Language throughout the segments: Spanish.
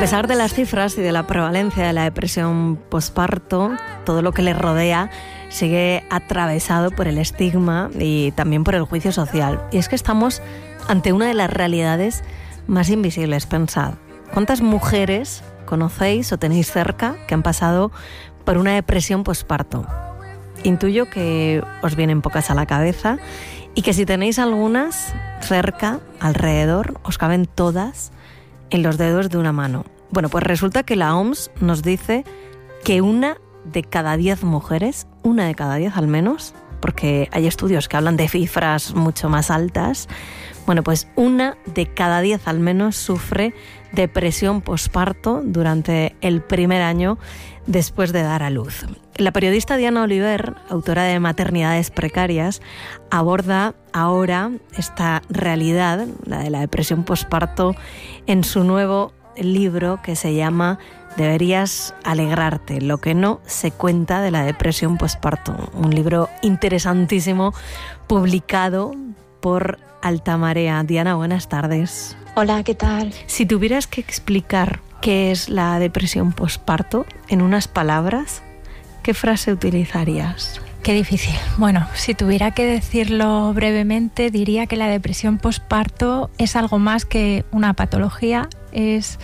pesar de las cifras y de la prevalencia de la depresión posparto, todo lo que le rodea sigue atravesado por el estigma y también por el juicio social. Y es que estamos ante una de las realidades más invisibles. Pensad, ¿cuántas mujeres conocéis o tenéis cerca que han pasado por una depresión posparto? Intuyo que os vienen pocas a la cabeza y que si tenéis algunas cerca, alrededor, os caben todas en los dedos de una mano. Bueno, pues resulta que la OMS nos dice que 1 de cada 10 mujeres, 1 de cada 10 al menos, porque hay estudios que hablan de cifras mucho más altas, bueno, pues 1 de cada 10 al menos sufre depresión posparto durante el primer año después de dar a luz. La periodista Diana Oliver, autora de Maternidades precarias, aborda ahora esta realidad, la de la depresión posparto, en su nuevo libro que se llama Deberías alegrarte, lo que no se cuenta de la depresión posparto. Un libro interesantísimo publicado por Altamarea. Diana, buenas tardes. Hola, ¿qué tal? Si tuvieras que explicar qué es la depresión posparto en unas palabras, ¿qué frase utilizarías? Qué difícil. Bueno, si tuviera que decirlo brevemente, diría que la depresión posparto es algo más que una patología, es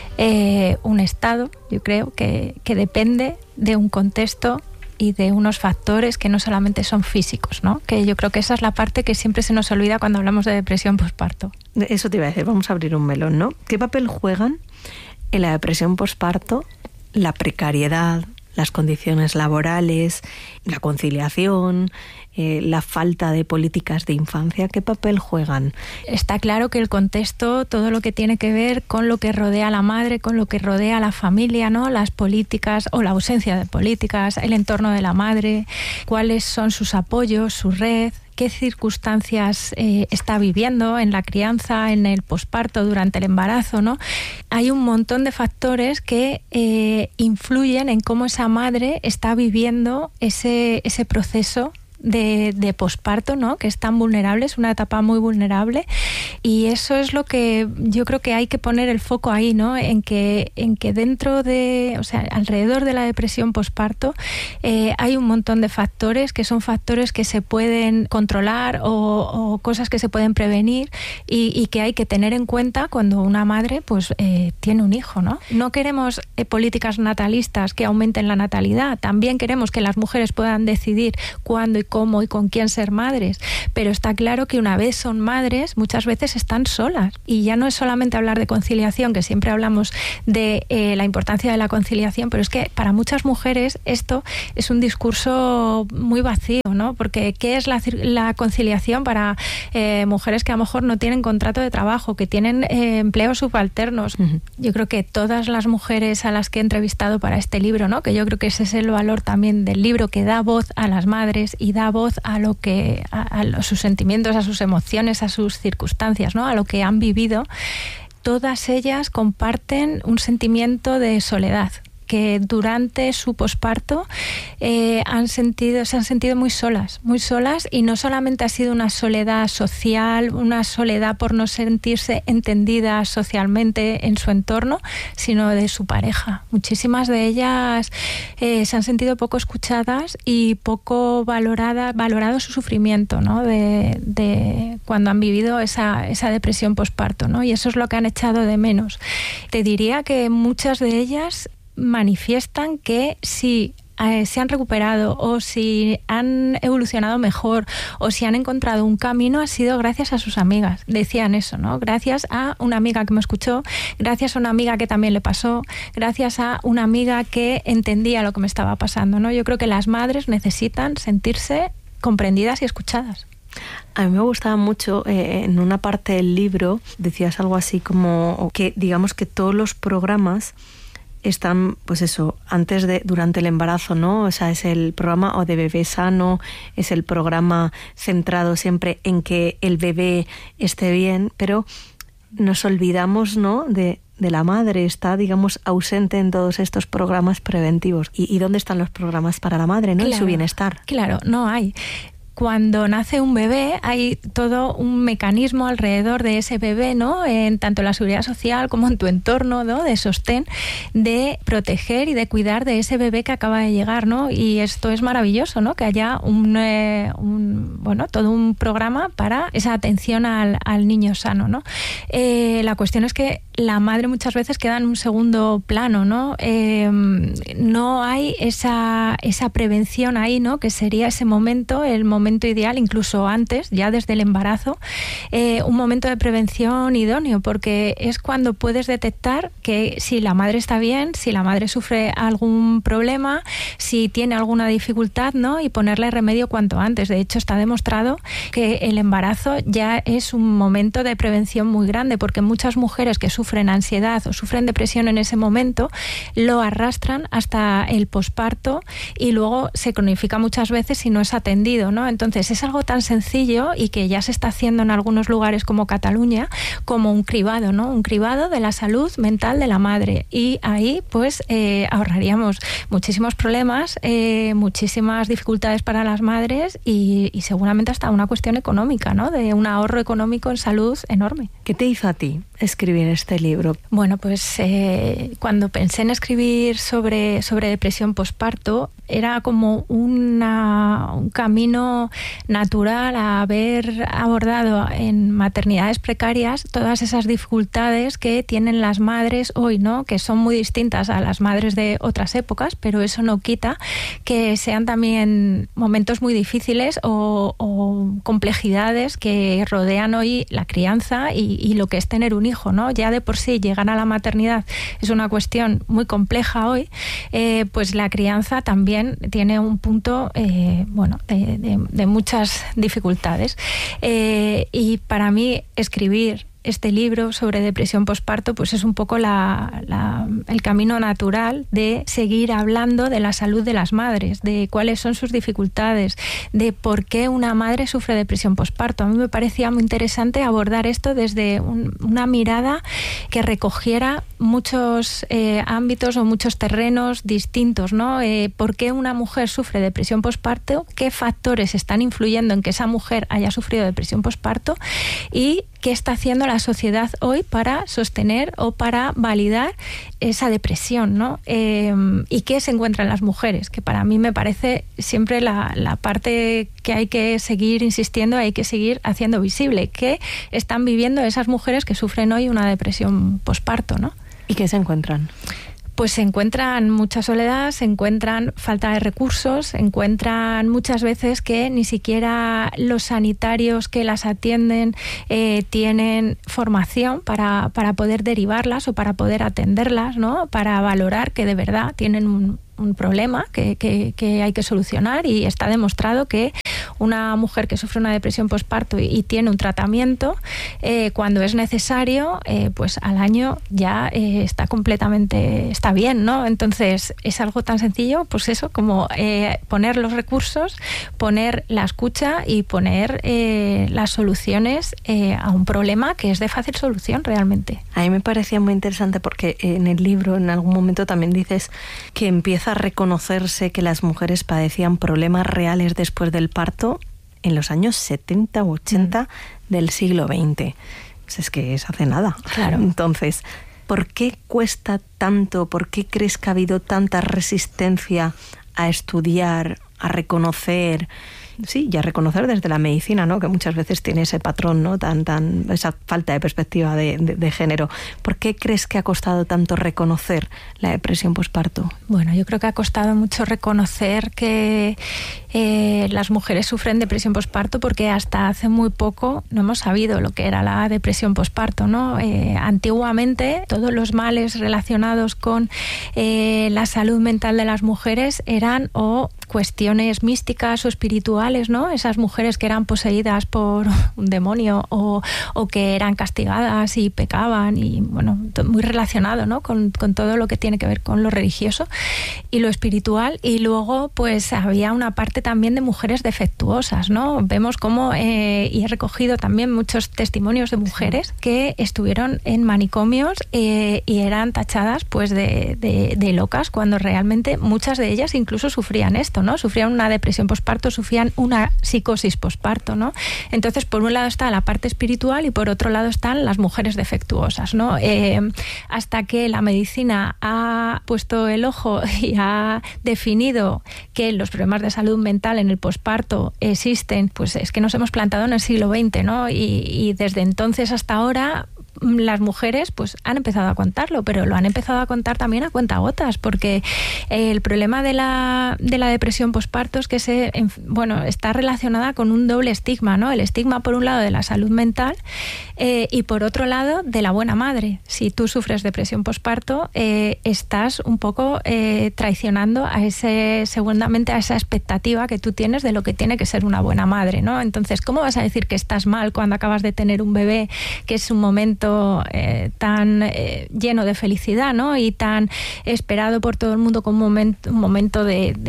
un estado, yo creo, que depende de un contexto y de unos factores que no solamente son físicos, ¿no? Que yo creo que esa es la parte que siempre se nos olvida cuando hablamos de depresión posparto. Eso te iba a decir, vamos a abrir un melón, ¿no? ¿Qué papel juegan en la depresión posparto la precariedad, las condiciones laborales, la conciliación, la falta de políticas de infancia? ¿Qué papel juegan? Está claro que el contexto, todo lo que tiene que ver con lo que rodea a la madre, con lo que rodea a la familia, ¿no? Las políticas o la ausencia de políticas, el entorno de la madre, cuáles son sus apoyos, su red, qué circunstancias está viviendo en la crianza, en el posparto, durante el embarazo, ¿no? Hay un montón de factores que influyen en cómo esa madre está viviendo ese proceso de posparto, ¿no? Que es tan vulnerable, es una etapa muy vulnerable, y eso es lo que yo creo que hay que poner el foco ahí, ¿no? En que dentro de, o sea, alrededor de la depresión posparto hay un montón de factores que son factores que se pueden controlar o cosas que se pueden prevenir y que hay que tener en cuenta cuando una madre pues tiene un hijo, ¿no? No queremos políticas natalistas que aumenten la natalidad, también queremos que las mujeres puedan decidir cuándo y cómo y con quién ser madres, pero está claro que una vez son madres muchas veces están solas, y ya no es solamente hablar de conciliación, que siempre hablamos de la importancia de la conciliación, pero es que para muchas mujeres esto es un discurso muy vacío, ¿no? Porque ¿qué es la conciliación para mujeres que a lo mejor no tienen contrato de trabajo, que tienen empleos subalternos? Uh-huh. Yo creo que todas las mujeres a las que he entrevistado para este libro, ¿no? Que yo creo que ese es el valor también del libro, que da voz a las madres y da voz a lo que a sus sentimientos, a sus emociones, a sus circunstancias, ¿no? A lo que han vivido. Todas ellas comparten un sentimiento de soledad, que durante su posparto se han sentido muy solas, y no solamente ha sido una soledad social, una soledad por no sentirse entendidas socialmente en su entorno, sino de su pareja. Muchísimas de ellas se han sentido poco escuchadas y poco valorado su sufrimiento, ¿no? de cuando han vivido esa depresión posparto, ¿no? Y eso es lo que han echado de menos. Te diría que muchas de ellas manifiestan que si se han recuperado o si han evolucionado mejor o si han encontrado un camino, ha sido gracias a sus amigas. Decían eso, ¿no? Gracias a una amiga que me escuchó, gracias a una amiga que también le pasó, gracias a una amiga que entendía lo que me estaba pasando, ¿no? Yo creo que las madres necesitan sentirse comprendidas y escuchadas. A mí me gustaba mucho, en una parte del libro decías algo así como que digamos que todos los programas están, pues eso, durante el embarazo, ¿no? O sea, es el programa o de bebé sano, es el programa centrado siempre en que el bebé esté bien, pero nos olvidamos, ¿no? De la madre, está, digamos, ausente en todos estos programas preventivos. ¿Y dónde están los programas para la madre, no? Claro, y su bienestar? Claro, no hay. cuando nace un bebé hay todo un mecanismo alrededor de ese bebé, ¿no? En tanto la seguridad social como en tu entorno, ¿no? De sostén, de proteger y de cuidar de ese bebé que acaba de llegar, ¿no? Y esto es maravilloso, ¿no? Que haya todo un programa para esa atención al niño sano, ¿no? La cuestión es que la madre muchas veces queda en un segundo plano, ¿no? No hay esa prevención ahí, ¿no? Que sería ese momento, el momento ideal, incluso antes, ya desde el embarazo, un momento de prevención idóneo, porque es cuando puedes detectar que si la madre está bien, si la madre sufre algún problema, si tiene alguna dificultad, ¿no? Y ponerle remedio cuanto antes. De hecho, está demostrado que el embarazo ya es un momento de prevención muy grande, porque muchas mujeres que sufren ansiedad o sufren depresión en ese momento lo arrastran hasta el posparto y luego se cronifica muchas veces si no es atendido, ¿no? Entonces es algo tan sencillo y que ya se está haciendo en algunos lugares como Cataluña, como un cribado, ¿no? Un cribado de la salud mental de la madre, y ahí pues ahorraríamos muchísimos problemas, muchísimas dificultades para las madres y seguramente hasta una cuestión económica, ¿no? De un ahorro económico en salud enorme. ¿Qué te hizo a ti escribir este libro? Bueno, pues cuando pensé en escribir sobre depresión posparto, era como un camino natural a haber abordado en maternidades precarias todas esas dificultades que tienen las madres hoy, ¿no? Que son muy distintas a las madres de otras épocas, pero eso no quita que sean también momentos muy difíciles o complejidades que rodean hoy la crianza y lo que es tener un hijo, ¿no? Ya de por sí llegar a la maternidad es una cuestión muy compleja hoy, pues la crianza también tiene un punto de muchas dificultades, y para mí escribir este libro sobre depresión posparto pues es un poco el camino natural de seguir hablando de la salud de las madres, de cuáles son sus dificultades, de por qué una madre sufre depresión posparto. A mí me parecía muy interesante abordar esto desde una mirada que recogiera muchos ámbitos o muchos terrenos distintos, ¿no? ¿Por qué una mujer sufre depresión posparto? ¿Qué factores están influyendo en que esa mujer haya sufrido depresión posparto? Y ¿qué está haciendo la sociedad hoy para sostener o para validar esa depresión, ¿no? ¿Y qué se encuentra en las mujeres? Que para mí me parece siempre la parte que hay que seguir insistiendo, hay que seguir haciendo visible. ¿Qué están viviendo esas mujeres que sufren hoy una depresión posparto, ¿no? ¿Y qué se encuentran? Pues se encuentran mucha soledad, se encuentran falta de recursos, se encuentran muchas veces que ni siquiera los sanitarios que las atienden tienen formación para poder derivarlas o para poder atenderlas, ¿no? Para valorar que de verdad tienen un problema que hay que solucionar, y está demostrado que una mujer que sufre una depresión posparto y tiene un tratamiento, cuando es necesario, pues al año ya está bien, ¿no? Entonces es algo tan sencillo, pues eso, como poner los recursos, poner la escucha y poner las soluciones a un problema que es de fácil solución realmente. A mí me parecía muy interesante porque en el libro en algún momento también dices que empieza a reconocerse que las mujeres padecían problemas reales después del parto en los años 70 u 80 del siglo XX. Pues es que es hace nada. Claro. Entonces, ¿por qué cuesta tanto? ¿Por qué crees que ha habido tanta resistencia a estudiar, a reconocer? Sí, y a reconocer desde la medicina, ¿no? Que muchas veces tiene ese patrón, ¿no? Esa falta de perspectiva de género. ¿Por qué crees que ha costado tanto reconocer la depresión posparto? Bueno, yo creo que ha costado mucho reconocer que las mujeres sufren depresión posparto porque hasta hace muy poco no hemos sabido lo que era la depresión posparto, ¿no? Antiguamente todos los males relacionados con la salud mental de las mujeres eran o cuestiones místicas o espirituales, ¿no? Esas mujeres que eran poseídas por un demonio o que eran castigadas y pecaban, y bueno, muy relacionado, ¿no? con todo lo que tiene que ver con lo religioso y lo espiritual. Y luego pues había una parte también de mujeres defectuosas, ¿no? Vemos cómo, y he recogido también muchos testimonios de mujeres que estuvieron en manicomios y eran tachadas pues de locas, cuando realmente muchas de ellas incluso sufrían esto, posparto, ¿no? Sufrían una depresión posparto, sufrían una psicosis posparto, ¿no? Entonces, por un lado está la parte espiritual y por otro lado están las mujeres defectuosas, ¿no? Hasta que la medicina ha puesto el ojo y ha definido que los problemas de salud mental en el posparto existen, pues es que nos hemos plantado en el siglo XX, ¿no? Y desde entonces hasta ahora las mujeres pues han empezado a contarlo, pero lo han empezado a contar también a cuentagotas, porque el problema de la depresión posparto es que está relacionada con un doble estigma, ¿no? El estigma por un lado de la salud mental y por otro lado de la buena madre. Si tú sufres depresión posparto, estás un poco traicionando seguramente a esa expectativa que tú tienes de lo que tiene que ser una buena madre, ¿no? Entonces, ¿cómo vas a decir que estás mal cuando acabas de tener un bebé, que es un momento tan lleno de felicidad, ¿no? Y tan esperado por todo el mundo como un momento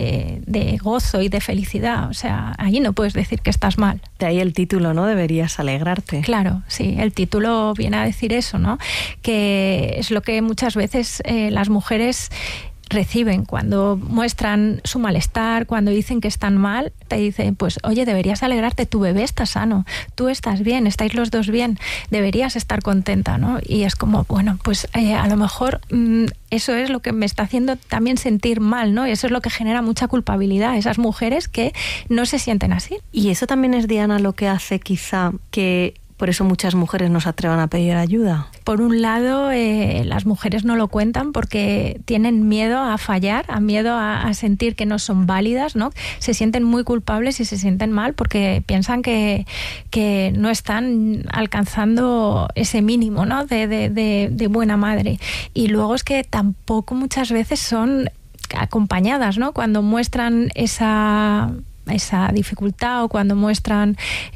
de gozo y de felicidad? O sea, allí no puedes decir que estás mal. De ahí el título, ¿no? Deberías alegrarte. Claro, sí, el título viene a decir eso, ¿no? Que es lo que muchas veces las mujeres reciben cuando muestran su malestar, cuando dicen que están mal, te dicen, pues oye, deberías alegrarte, tu bebé está sano, tú estás bien, estáis los dos bien, deberías estar contenta, ¿no? Y es como, bueno, pues a lo mejor eso es lo que me está haciendo también sentir mal, ¿no? Y eso es lo que genera mucha culpabilidad, esas mujeres que no se sienten así. Y eso también es, Diana, lo que hace quizá que por eso muchas mujeres no se atrevan a pedir ayuda. Por un lado, las mujeres no lo cuentan porque tienen miedo a fallar, miedo a sentir que no son válidas, ¿no? Se sienten muy culpables y se sienten mal porque piensan que no están alcanzando ese mínimo, ¿no? de buena madre. Y luego es que tampoco muchas veces son acompañadas, ¿no? Cuando muestran esa dificultad o cuando muestran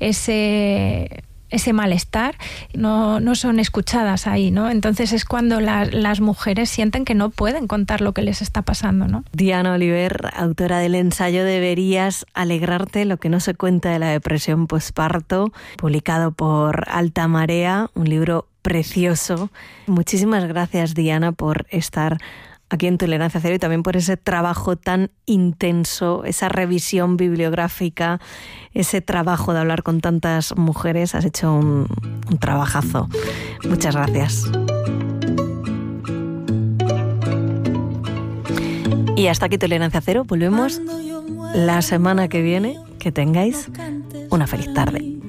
ese malestar, no son escuchadas ahí, ¿no? Entonces es cuando las mujeres sienten que no pueden contar lo que les está pasando, ¿no? Diana Oliver, autora del ensayo Deberías alegrarte, lo que no se cuenta de la depresión posparto, publicado por Alta Marea, un libro precioso. Muchísimas gracias, Diana, por estar aquí en Tolerancia Cero y también por ese trabajo tan intenso, esa revisión bibliográfica, ese trabajo de hablar con tantas mujeres. Has hecho un trabajazo. Muchas gracias. Y hasta aquí Tolerancia Cero. Volvemos la semana que viene. Que tengáis una feliz tarde.